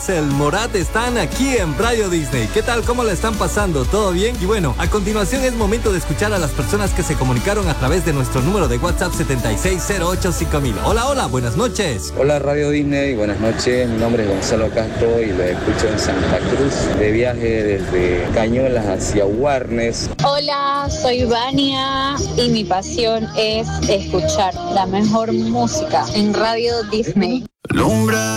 Marcel, Morat están aquí en Radio Disney. ¿Qué tal? ¿Cómo la están pasando? ¿Todo bien? Y bueno, a continuación es momento de escuchar a las personas que se comunicaron a través de nuestro número de WhatsApp 76085000. Hola, hola, buenas noches. Hola Radio Disney, buenas noches. Mi nombre es Gonzalo Castro y lo escucho en Santa Cruz, de viaje desde Cañolas hacia Warnes. Hola, soy Vania y mi pasión es escuchar la mejor música en Radio Disney.